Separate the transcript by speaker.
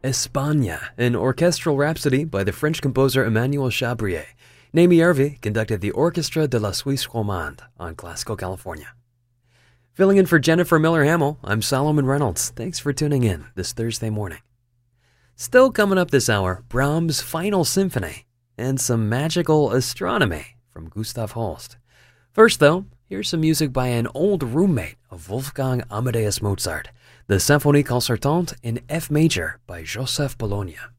Speaker 1: España, an orchestral rhapsody by the French composer Emmanuel Chabrier. Naomi Hervé conducted the Orchestra de la Suisse Romande on Classical California. Filling in for Jennifer Miller-Hamill, I'm Solomon Reynolds. Thanks for tuning in this Thursday morning. Still coming up this hour, Brahms' Final Symphony and some magical astronomy from Gustav Holst. First, though, here's some music by an old roommate of Wolfgang Amadeus Mozart, the Symphonie Concertante in F major by Joseph Bologna.